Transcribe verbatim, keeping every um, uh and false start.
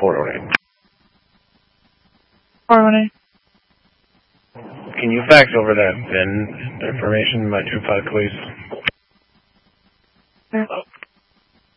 four one eight. four one eight. Can you fax over that V I N information, my two five, please? Yeah.